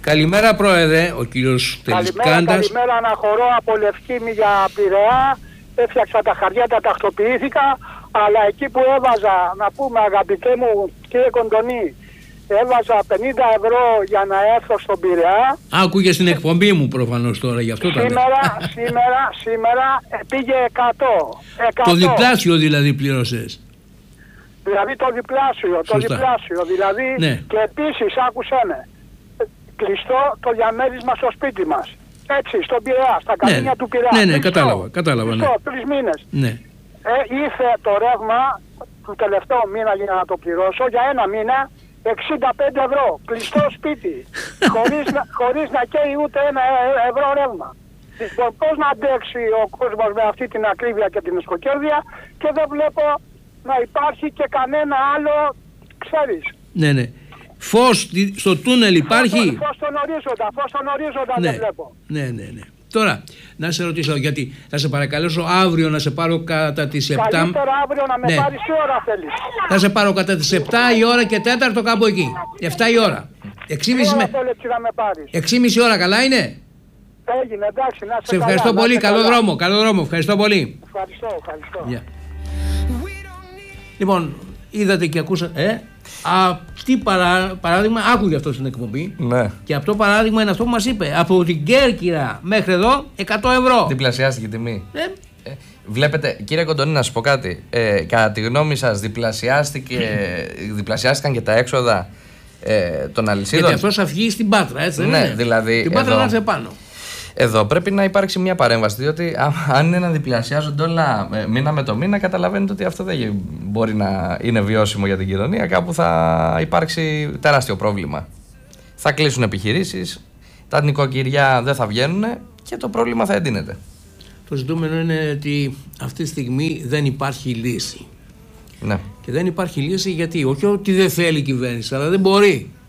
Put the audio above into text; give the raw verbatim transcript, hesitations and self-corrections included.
Καλημέρα πρόεδρε, ο κύριος Τελισκάντας. Καλημέρα, καλημέρα, αναχωρώ από Λευκήμη για Πειραιά. Έφτιαξα τα χαρτιά, τα τακτοποιήθηκα, αλλά εκεί που έβαζα, να πούμε αγαπητέ μου κύριε Κοντονή, έβαζα πενήντα ευρώ για να έρθω στον Πειραιά. Άκουγες την εκπομπή μου προφανώς τώρα, γι' αυτό σήμερα, τα σήμερα, σήμερα, σήμερα πήγε εκατό, εκατό. Το διπλάσιο δηλαδή πλήρωσες. Δηλαδή το διπλάσιο, το Σωστά. διπλάσιο, δηλαδή Ναι. και επίσης άκουσέ με, κλειστό το διαμέρισμα στο σπίτι μας. Έτσι, στον Πειραιά, στα καμίνια Ναι. του Πειραιά. Ναι, ναι, Κλειστό, κατάλαβα, κατάλαβα, ναι. κλειστό, τρεις μήνες. Ναι. Ε, ήρθε το ρεύμα του τελευταίου μήνα για να το πληρώσω για ένα μήνα εξήντα πέντε ευρώ. Κλειστό σπίτι. χωρίς, να, χωρίς να καίει ούτε ένα ευρώ ρεύμα. Λοιπόν, πώς να αντέξει ο κόσμος με αυτή την ακρίβεια και την εσκοκέρδεια και δεν βλέπω να υπάρχει και κανένα άλλο, ξέρεις. Ναι, ναι. Φως στο τούνελ υπάρχει. Φως στον ορίζοντα, φως στον ορίζοντα Ναι. δεν βλέπω. Ναι, ναι, ναι. Τώρα, να σε ρωτήσω, γιατί θα σε παρακαλέσω αύριο να σε πάρω κατά τις επτά. Καλύτερα αύριο να με Ναι. πάρεις τι ώρα θέλεις. Θα σε πάρω κατά τις επτά η ώρα και τέταρτο κάπου εκεί. επτά η ώρα. Τι έξι και μισή ώρα με... θέλεις να με πάρεις. έξι και μισή ώρα, καλά είναι. Έγινε, εντάξει, να σε Σε ευχαριστώ καλά, πολύ. να σε Καλό καλά. δρόμο, καλό δρόμο. Ευχαριστώ πολύ. Ευχαριστώ, ευχαριστώ. Γεια. Λοιπόν, είδατε και ακούσατε. Ε, αυτή παρά, παράδειγμα, άκουγε αυτό στην εκπομπή. Ναι. Και αυτό παράδειγμα είναι αυτό που μας είπε. Από την Κέρκυρα μέχρι εδώ εκατό ευρώ. Διπλασιάστηκε η τιμή. Ε, Ε, βλέπετε, κύριε Κοντονή, να σου πω κάτι. Ε, κατά τη γνώμη σας, διπλασιάστηκε, διπλασιάστηκαν και τα έξοδα ε, των αλυσίδων. γιατί αυτός θα βγει στην Πάτρα, έτσι δεν Ναι, είναι. δηλαδή, Την Πάτρα εδώ- να έρθει επάνω. Εδώ πρέπει να υπάρξει μια παρέμβαση. Διότι α, αν είναι να διπλασιάζονται όλα ε, μήνα με το μήνα, καταλαβαίνετε ότι αυτό δεν μπορεί να είναι βιώσιμο για την κοινωνία. Κάπου θα υπάρξει τεράστιο πρόβλημα. Θα κλείσουν επιχειρήσεις, τα νοικοκυριά δεν θα βγαίνουν και το πρόβλημα θα εντείνεται. Το ζητούμενο είναι ότι αυτή τη στιγμή δεν υπάρχει λύση. Ναι. Και δεν υπάρχει λύση γιατί, όχι ότι δεν θέλει η κυβέρνηση, αλλά δεν μπορεί.